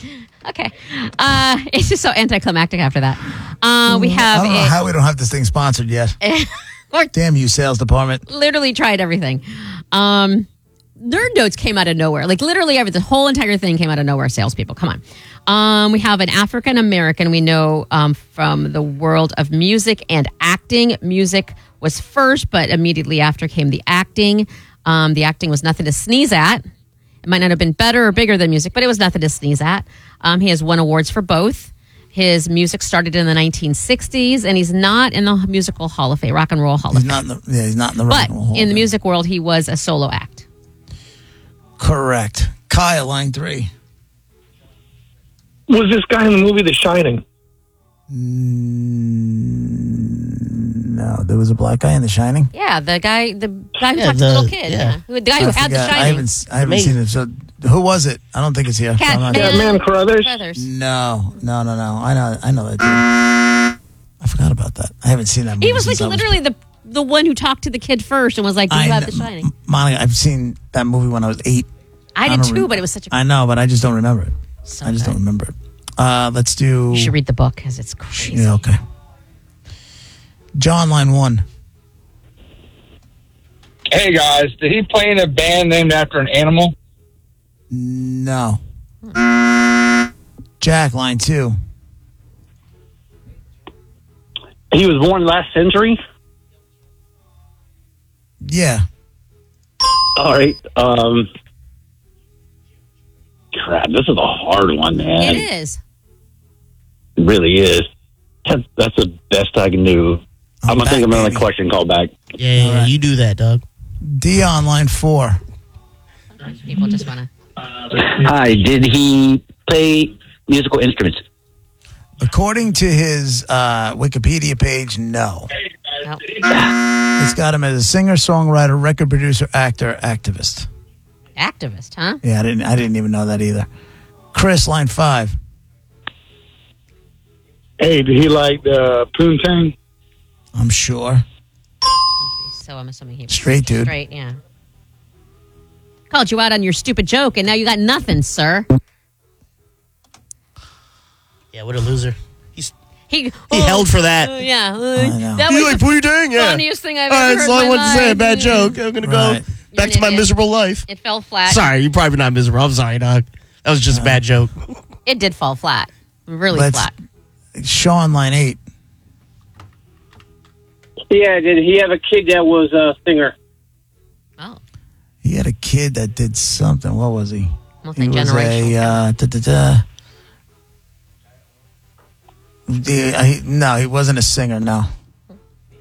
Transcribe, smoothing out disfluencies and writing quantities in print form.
Okay. It's just so anticlimactic after that. We have I don't know how we don't have this thing sponsored yet. Damn you, sales department. Literally tried everything. Nerd Notes came out of nowhere. Like literally the whole entire thing came out of nowhere. Salespeople, come on. We have an African American we know from the world of music and acting. Music was first, but immediately after came the acting. The acting was nothing to sneeze at. It might not have been better or bigger than music, but it was nothing to sneeze at. He has won awards for both. His music started in the 1960s, and he's not in the musical Hall of Fame, Rock and Roll Hall of Fame. He's not in the Rock and Roll Hall of Fame. But in the music world, he was a solo act. Correct. Kyle, line 3. Was this guy in the movie The Shining? No, there was a black guy in The Shining. Yeah, the guy who talked to the little kid. Yeah. The guy who had The Shining. I haven't seen it. So who was it? I don't think it's here. Catman Carruthers. No. I know that dude. I forgot about that. I haven't seen that movie. He was like literally the one who talked to the kid first and was like, "Do you have The Shining?" Monica, I've seen that movie when I was 8. I did too, but it was such a. I know, but I just don't remember it. So I just don't remember it. Let's do. You should read the book because it's crazy. Yeah, okay. John, line 1. Hey guys, did he play in a band named after an animal? No. Jack, line 2. He was born last century? Yeah. All right. Crap, this is a hard one, man. It is. It really is. That's the best I can do. I'm going to think of another question call back. Yeah, right. You do that, Doug. Dion, line 4. People just want to. Hi, did he play musical instruments? According to his Wikipedia page, no. Nope. It's got him as a singer, songwriter, record producer, actor, activist. Activist, huh? Yeah, I didn't even know that either. Chris, line 5. Hey, did he like Poontang? I'm sure. So I'm assuming he was straight, dude. Straight, yeah. Called you out on your stupid joke, and now you got nothing, sir. Yeah, what a loser. He held for that. Yeah. That was like Poontang? Yeah. Funniest thing I've ever heard. That's all I wanted to say. A bad joke. I'm going to go back to my miserable life. It fell flat. Sorry, you're probably not miserable. I'm sorry, dog. That was just a bad joke. It did fall flat. Really flat. Sean, line 8. Yeah, did he have a kid that was a singer? Oh. He had a kid that did something. What was he? Multi-generational. No, he wasn't a singer, no.